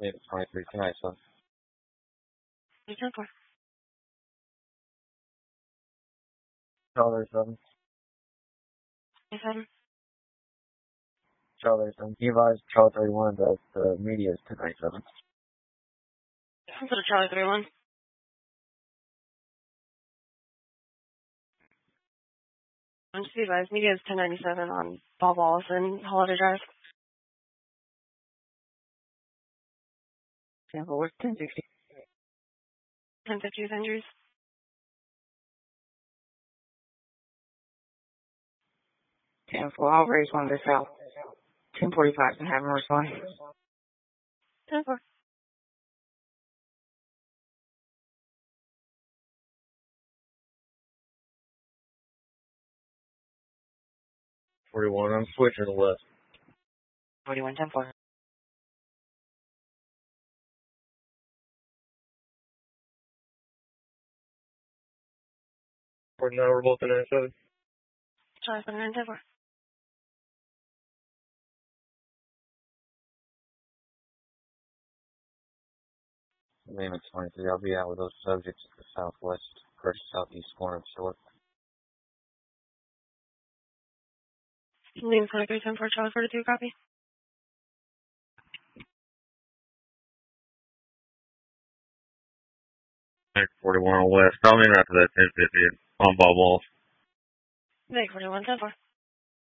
Maybe 23 tonight, son. 10-4. Charlie 7. 7. Charlie 7. Levi's Charlie 31, the media is 1097. I'll put a Charlie 31. On Levi's, media is 1097 on Bob Wallace and Holiday Drive. Sample work 1060. 1050 with Andrews. 10-4. I'll raise one to south. 1045 and have him respond. 10-4. 41, I'm switching to west. 41, 10-4. Now we're both in 97. Charlie 79, 10-4. Name at 23. I'll be out with those subjects at the southwest, first southeast corner of Short. Name 23, 10-4, Charlie 42, copy. 41 on west. I'll in after that 1050 on Bob Walsh. Name 41, 10-4.